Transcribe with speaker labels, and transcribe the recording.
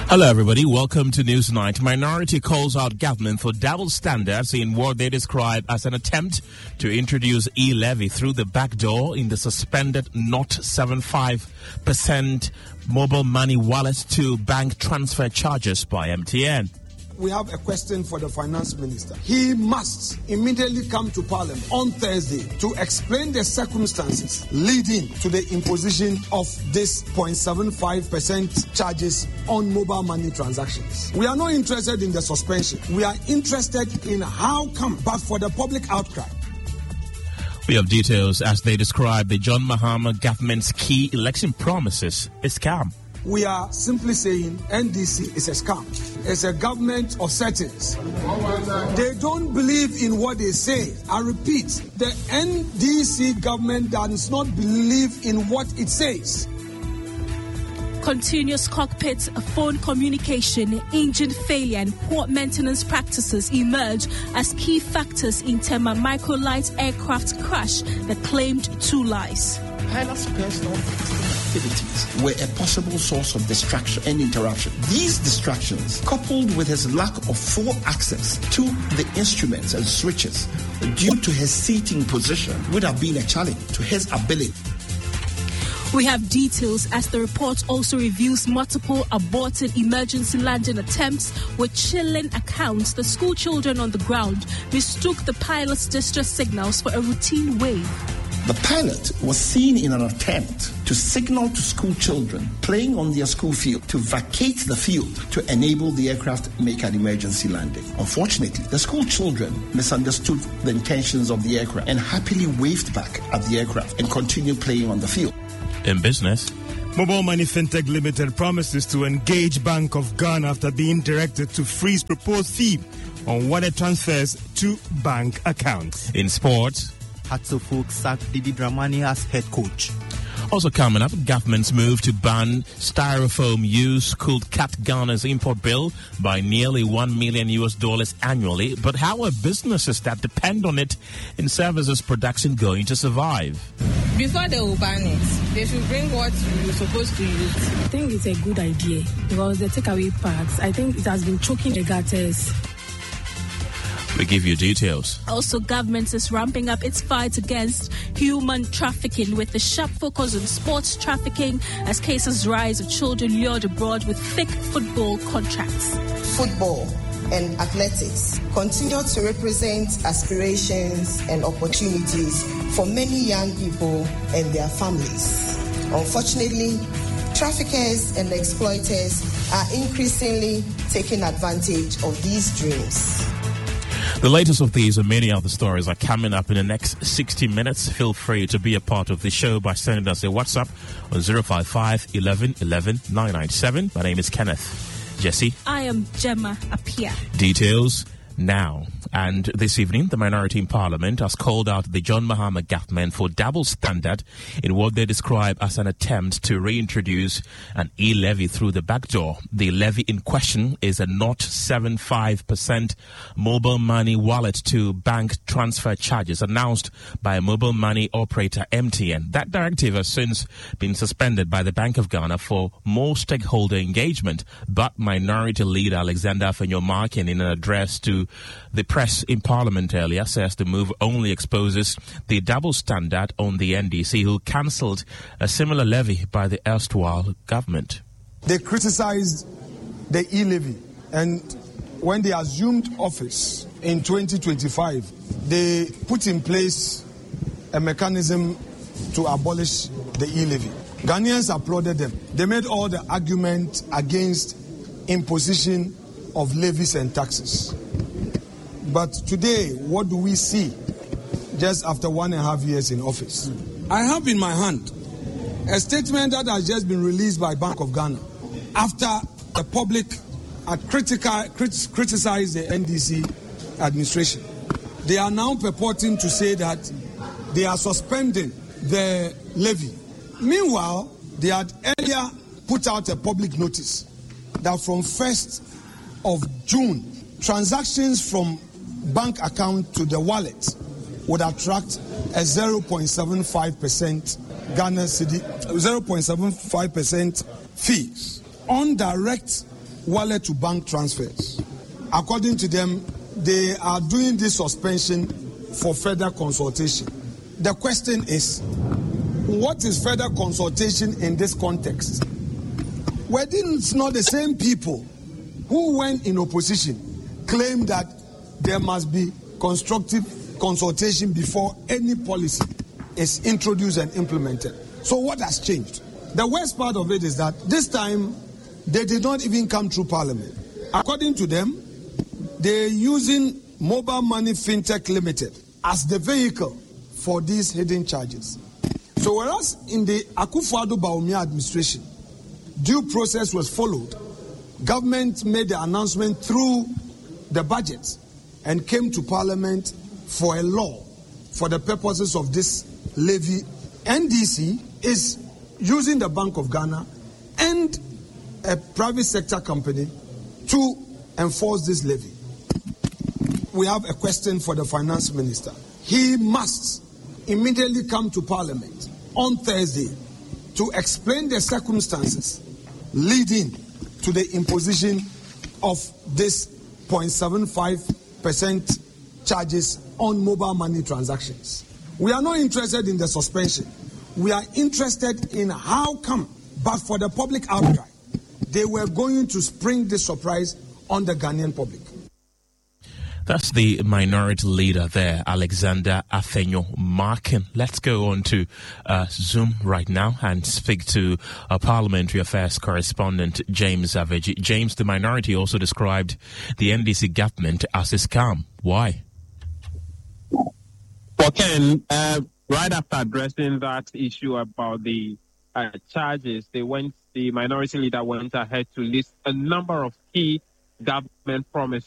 Speaker 1: Hello, everybody. Welcome to Newsnight. Minority calls out government for double standards in what they describe as an attempt to introduce e-levy through the back door in the suspended 0.75% mobile money wallet to bank transfer charges by MTN.
Speaker 2: We have a question for the finance minister. He must immediately come to Parliament on Thursday to explain the circumstances leading to the imposition of this 0.75% charges on mobile money transactions. We are not interested in the suspension. We are interested in how come, but for the public outcry.
Speaker 1: We have details as they describe the John Mahama government's key election promises a scam.
Speaker 2: We are simply saying NDC is a scam. It's a government of settings. They don't believe in what they say. I repeat, the NDC government does not believe in what it says.
Speaker 3: Continuous cockpit, phone communication, engine failure, and poor maintenance practices emerge as key factors in Tema Microlight aircraft crash that claimed 2 lives.
Speaker 4: Pilot's personal activities were a possible source of distraction and interruption. These distractions, coupled with his lack of full access to the instruments and switches due to his seating position, would have been a challenge to his ability.
Speaker 3: We have details as the report also reveals multiple aborted emergency landing attempts with chilling accounts. The school children on the ground mistook the pilot's distress signals for a routine wave.
Speaker 4: The pilot was seen in an attempt to signal to school children playing on their school field to vacate the field to enable the aircraft make an emergency landing. Unfortunately, the school children misunderstood the intentions of the aircraft and happily waved back at the aircraft and continued playing on the field.
Speaker 1: In business,
Speaker 5: Mobile Money Fintech Limited promises to engage Bank of Ghana after being directed to freeze proposed fee on wallet transfers to bank accounts.
Speaker 1: In sports,
Speaker 6: Hatsufuk sacked Didi Dramani as head coach.
Speaker 1: Also coming up, government's move to ban styrofoam use could cut Ghana's import bill by nearly $1 million annually. But how are businesses that depend on it in services production going to survive?
Speaker 7: Before they will ban it, they should bring what you're supposed to use.
Speaker 8: I think it's a good idea because the takeaway parks, I think it has been choking the gutters.
Speaker 1: We give you details.
Speaker 3: Also, government is ramping up its fight against human trafficking with a sharp focus on sports trafficking as cases rise of children lured abroad with fake football contracts.
Speaker 9: Football and athletics continue to represent aspirations and opportunities for many young people and their families. Unfortunately, traffickers and exploiters are increasingly taking advantage of these dreams.
Speaker 1: The latest of these and many other stories are coming up in the next 60 minutes. Feel free to be a part of the show by sending us a WhatsApp on 055 11 11 997. My name is Kenneth. Jesse.
Speaker 3: I am Gemma Apia.
Speaker 1: Details now. And this evening, the minority in Parliament has called out the John Mahama government for double standard in what they describe as an attempt to reintroduce an e-levy through the back door. The levy in question is a 0.75% mobile money wallet to bank transfer charges announced by a mobile money operator MTN. That directive has since been suspended by the Bank of Ghana for more stakeholder engagement. But Minority Leader Alexander Afenyo-Markin, in an address to the press in Parliament earlier, says the move only exposes the double standard on the NDC, who cancelled a similar levy by the erstwhile government.
Speaker 2: They criticized the e-levy, and when they assumed office in 2025, they put in place a mechanism to abolish the e-levy. Ghanaians applauded them. They made all the argument against imposition of levies and taxes. But today, what do we see just after 1.5 years in office? I have in my hand a statement that has just been released by Bank of Ghana after the public had criticized the NDC administration. They are now purporting to say that they are suspending the levy. Meanwhile, they had earlier put out a public notice that from 1st of June, transactions from bank account to the wallet would attract a 0.75% Ghana cedi, 0.75% fee on direct wallet to bank transfers. According to them, they are doing this suspension for further consultation. The question is, what is further consultation in this context? Were these not the same people who, when in opposition, claimed that there must be constructive consultation before any policy is introduced and implemented? So what has changed? The worst part of it is that this time they did not even come through Parliament. According to them, they're using Mobile Money Fintech Limited as the vehicle for these hidden charges. So whereas in the Akufo-Addo Bawumia administration, due process was followed, government made the announcement through the budget and came to Parliament for a law for the purposes of this levy. NDC is using the Bank of Ghana and a private sector company to enforce this levy. We have a question for the finance minister. He must immediately come to Parliament on Thursday to explain the circumstances leading to the imposition of this 0.75% charges on mobile money transactions. We are not interested in the suspension. We are interested in how come, but for the public outcry, they were going to spring this surprise on the Ghanaian public.
Speaker 1: That's the minority leader there, Alexander Afenyo-Markin. Let's go on to Zoom right now and speak to our parliamentary affairs correspondent, James Aveji. James, the minority also described the NDC government as a scam. Why?
Speaker 10: Well, Ken, right after addressing that issue about the charges, the minority leader went ahead to list a number of key government promises